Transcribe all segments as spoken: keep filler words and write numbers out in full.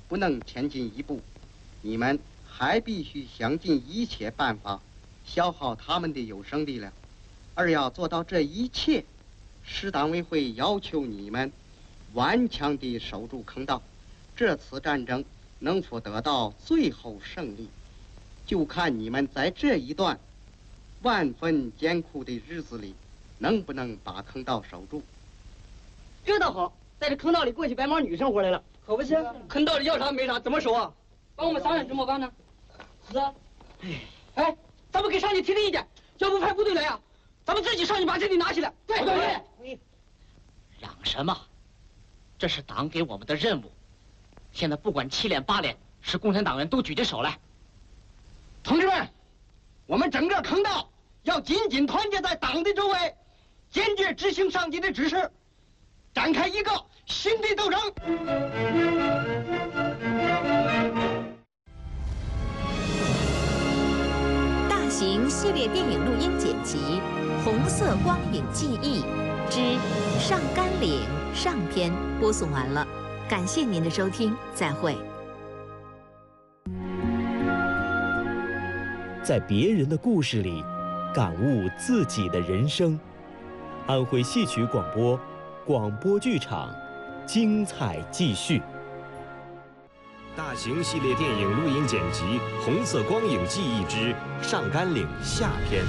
不能前进一步，你们还必须想尽一切办法消耗他们的有生力量。而要做到这一切，市党委会要求你们顽强地守住坑道。这次战争能否得到最后胜利，就看你们在这一段万分艰苦的日子里能不能把坑道守住。 这倒好，在这坑道里过起白毛女生活来了。可不行，坑道里要啥没啥，怎么守啊？帮我们商量怎么办呢？是啊。哎哎，咱们给上级提个意见，要不派部队来啊，咱们自己上去把这里拿起来。对对对。 嚷什么？这是党给我们的任务。现在不管七连八连，是共产党员都举起手来。 同志们，我们整个坑道要紧紧团结在党的周围，坚决执行上级的指示，展开一个新的斗争。 大型系列电影录音剪辑《红色光影记忆之上甘岭》上篇播送完了，感谢您的收听，再会。 在别人的故事里感悟自己的人生。安徽戏曲广播广播剧场，精彩继续。 大型系列电影录音剪辑《红色光影记忆之上甘岭》下篇。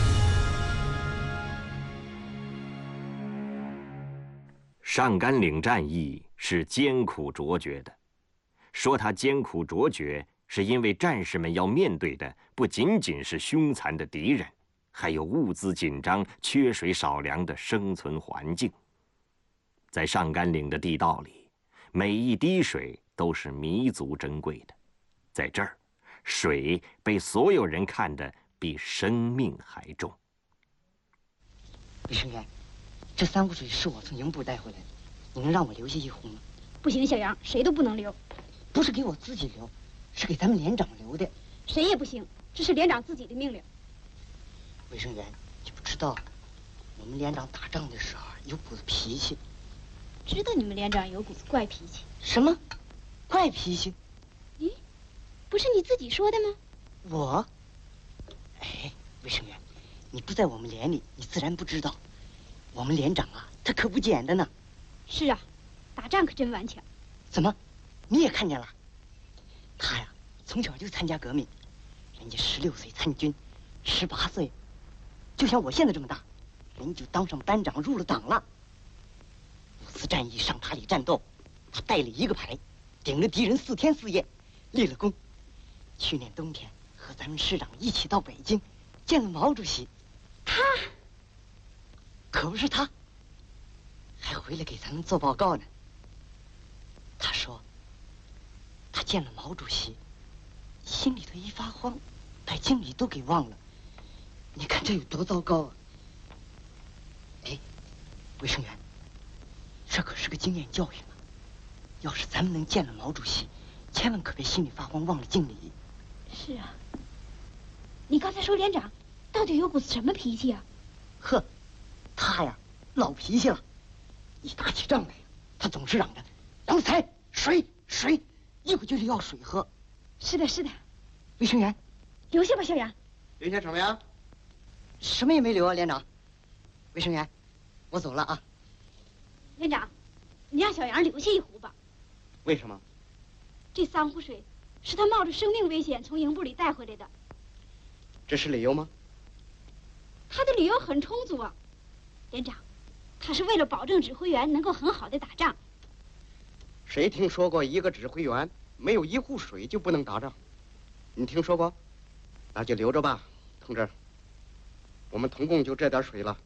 上甘岭战役是艰苦卓绝的，说它艰苦卓绝，是因为战士们要面对的不仅仅是凶残的敌人，还有物资紧张、缺水少粮的生存环境。在上甘岭的地道里，每一滴水都是弥足珍贵的。在这儿，水被所有人看得比生命还重。 卫生员，这三壶水是我从营部带回来的，你能让我留下一壶吗？ 不行，小杨，谁都不能留。 不是给我自己留，是给咱们连长留的。 谁也不行，这是连长自己的命令。 卫生员，你不知道，我们连长打仗的时候有股子脾气。 知道你们连长有股子怪脾气。 什么？怪脾气？ 咦，不是你自己说的吗？ 我？哎，卫生员，你不在我们连里，你自然不知道。我们连长啊，他可不简单呢。 是啊，打仗可真顽强。 怎么，你也看见了？他呀，从小就参加革命，人家十六岁参军，十八岁，就像我现在这么大，人家就当上班长，入了党了。五次战役上塔里战斗，他带了一个排，顶着敌人四天四夜，立了功。去年冬天和咱们师长一起到北京，见了毛主席。 他， 可不是他，还回来给咱们做报告呢。他说，他见了毛主席，心里头一发慌，把经理都给忘了。你看这有多糟糕啊！哎，卫生员，这可是个经验教训啊！要是咱们能见了毛主席，千万可别心里发慌，忘了敬礼。 是啊，你刚才说连长到底有股子什么脾气啊？ 呵，他呀，老脾气了。一打起仗来，他总是嚷着“洋财水水”，一股劲儿要水喝。 是的，是的。 卫生员， 留下吧，小杨。 留下什么呀？ 什么也没留啊，连长。卫生员，我走了啊。 连长，你让小杨留下一壶吧。 为什么？ 这三壶水是他冒着生命危险从营部里带回来的。 这是理由吗？ 他的理由很充足啊，连长，他是为了保证指挥员能够很好的打仗。 谁听说过一个指挥员没有一壶水就不能打仗？你听说过？那就留着吧，同志。我们统共就这点水了。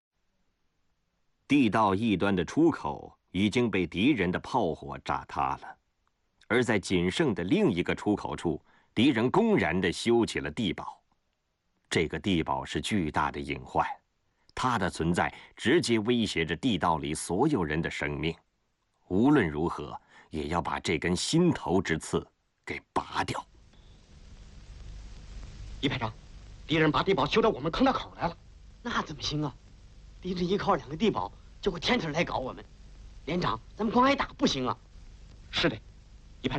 地道一端的出口已经被敌人的炮火炸塌了，而在仅剩的另一个出口处，敌人公然地修起了地堡。这个地堡是巨大的隐患，它的存在直接威胁着地道里所有人的生命。无论如何，也要把这根心头之刺给拔掉。 李排长，敌人把地堡修到我们坑道口来了。那怎么行啊？敌人依靠两个地堡，就会天天来搞我们。连长，咱们光挨打不行啊。 是的。